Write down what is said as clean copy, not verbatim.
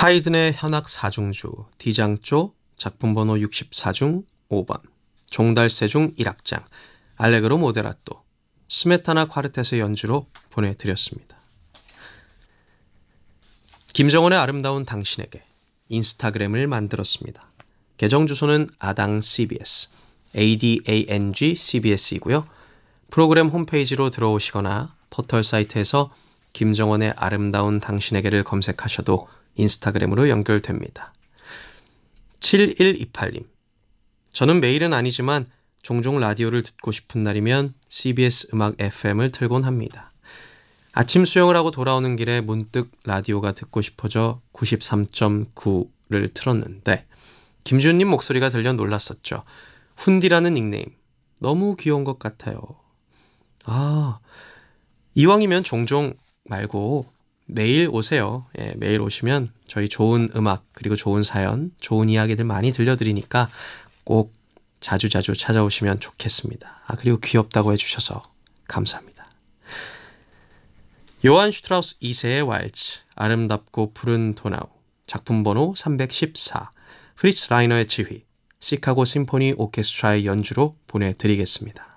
하이든의 현악 4중주, D장조, 작품번호 64중 5번, 종달새 중 1악장, 알레그로 모데라또, 스메타나 콰르텟의 연주로 보내드렸습니다. 김정원의 아름다운 당신에게 인스타그램을 만들었습니다. 계정 주소는 아당 CBS, ADANG CBS이고요. 프로그램 홈페이지로 들어오시거나 포털 사이트에서 김정원의 아름다운 당신에게를 검색하셔도 인스타그램으로 연결됩니다. 7128님, 저는 매일은 아니지만 종종 라디오를 듣고 싶은 날이면 CBS 음악 FM을 틀곤 합니다. 아침 수영을 하고 돌아오는 길에 문득 라디오가 듣고 싶어져 93.9를 틀었는데 김준님 목소리가 들려 놀랐었죠. 훈디라는 닉네임 너무 귀여운 것 같아요. 이왕이면 종종 말고 매일 오세요. 매일 오시면 저희 좋은 음악 그리고 좋은 사연, 좋은 이야기들 많이 들려드리니까 꼭 자주자주 찾아오시면 좋겠습니다. 그리고 귀엽다고 해주셔서 감사합니다. 요한 슈트라우스 2세의 왈츠, 아름답고 푸른 도나우, 작품번호 314, 프리츠 라이너의 지휘, 시카고 심포니 오케스트라의 연주로 보내드리겠습니다.